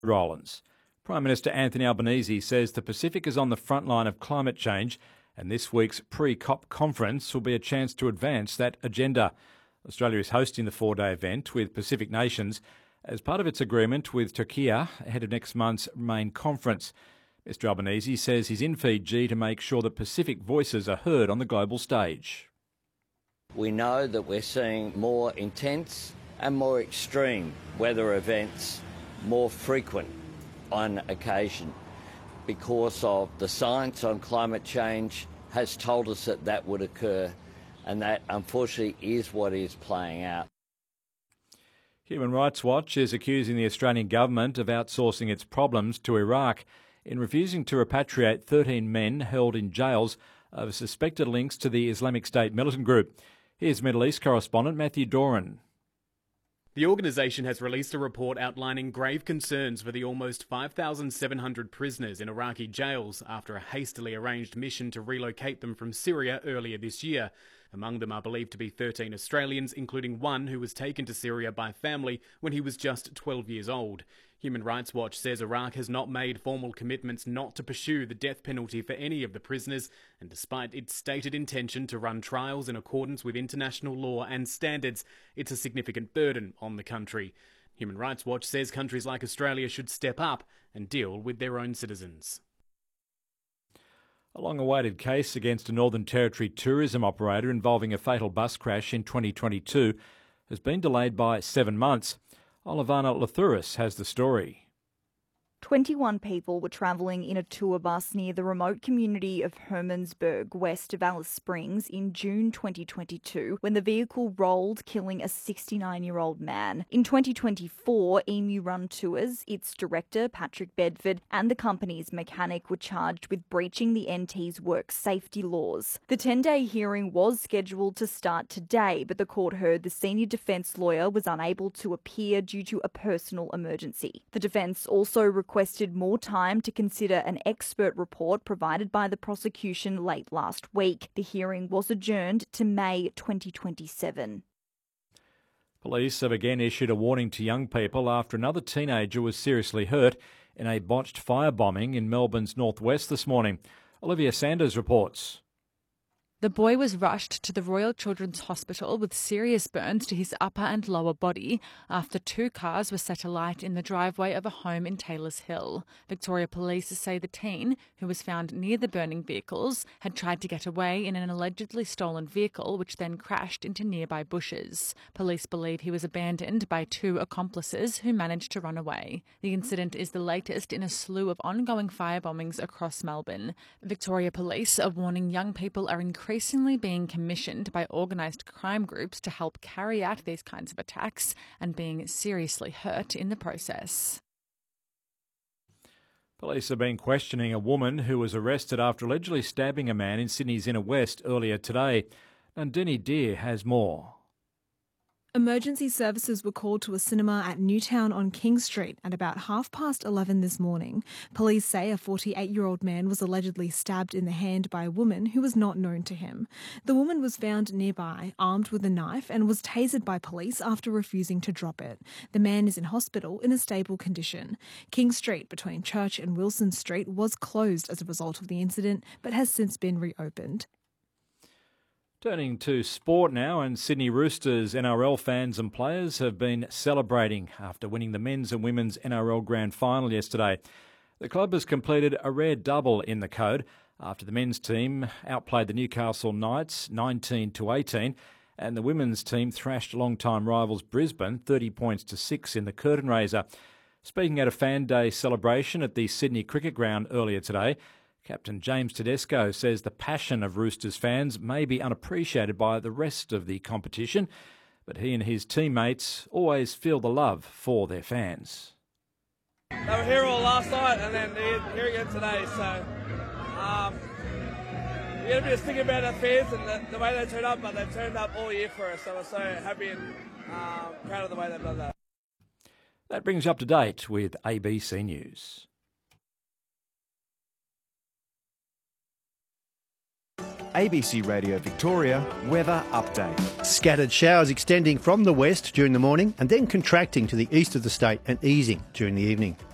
Rollins. Prime Minister Anthony Albanese says the Pacific is on the front line of climate change, and this week's pre-COP conference will be a chance to advance that agenda. Australia is hosting the 4-day event with Pacific nations as part of its agreement with Turkey ahead of next month's main conference. Mr Albanese says he's in Fiji to make sure that Pacific voices are heard on the global stage. We know that we're seeing more intense and more extreme weather events, more frequent on occasion, because of the science on climate change has told us that that would occur, and that unfortunately is what is playing out. Human Rights Watch is accusing the Australian government of outsourcing its problems to Iraq in refusing to repatriate 13 men held in jails over suspected links to the Islamic State militant group. Here's Middle East correspondent Matthew Doran. The organisation has released a report outlining grave concerns for the almost 5,700 prisoners in Iraqi jails after a hastily arranged mission to relocate them from Syria earlier this year. Among them are believed to be 13 Australians, including one who was taken to Syria by family when he was just 12 years old. Human Rights Watch says Iraq has not made formal commitments not to pursue the death penalty for any of the prisoners, and despite its stated intention to run trials in accordance with international law and standards, it's a significant burden on the country. Human Rights Watch says countries like Australia should step up and deal with their own citizens. A long-awaited case against a Northern Territory tourism operator involving a fatal bus crash in 2022 has been delayed by 7 months. Olivana Lathuris has the story. 21 people were travelling in a tour bus near the remote community of Hermansburg, west of Alice Springs, in June 2022, when the vehicle rolled, killing a 69-year-old man. In 2024, Emu Run Tours, its director, Patrick Bedford, and the company's mechanic were charged with breaching the NT's work safety laws. The 10-day hearing was scheduled to start today, but the court heard the senior defence lawyer was unable to appear due to a personal emergency. The defence also requested more time to consider an expert report provided by the prosecution late last week. The hearing was adjourned to May 2027. Police have again issued a warning to young people after another teenager was seriously hurt in a botched firebombing in Melbourne's northwest this morning. Olivia Sanders reports. The boy was rushed to the Royal Children's Hospital with serious burns to his upper and lower body after 2 cars were set alight in the driveway of a home in Taylors Hill. Victoria Police say the teen, who was found near the burning vehicles, had tried to get away in an allegedly stolen vehicle which then crashed into nearby bushes. Police believe he was abandoned by 2 accomplices who managed to run away. The incident is the latest in a slew of ongoing firebombings across Melbourne. Victoria Police are warning young people are increasingly being commissioned by organised crime groups to help carry out these kinds of attacks and being seriously hurt in the process. Police have been questioning a woman who was arrested after allegedly stabbing a man in Sydney's inner west earlier today. Nandini Deer has more. Emergency services were called to a cinema at Newtown on King Street at about 11:30 this morning. Police say a 48-year-old man was allegedly stabbed in the hand by a woman who was not known to him. The woman was found nearby, armed with a knife, and was tasered by police after refusing to drop it. The man is in hospital in a stable condition. King Street between Church and Wilson Street was closed as a result of the incident, but has since been reopened. Turning to sport now, and Sydney Roosters NRL fans and players have been celebrating after winning the men's and women's NRL Grand Final yesterday. The club has completed a rare double in the code after the men's team outplayed the Newcastle Knights 19-18, and the women's team thrashed long-time rivals Brisbane 30-6 in the curtain raiser. Speaking at a fan day celebration at the Sydney Cricket Ground earlier today, Captain James Tedesco says the passion of Roosters fans may be unappreciated by the rest of the competition, but he and his teammates always feel the love for their fans. They were here all last night and then here again today, so we had a bit of thinking about our fans and the way they turned up, but they've turned up all year for us, so we're so happy and proud of the way they've done that. That brings you up to date with ABC News. ABC Radio Victoria weather update. Scattered showers extending from the west during the morning and then contracting to the east of the state and easing during the evening.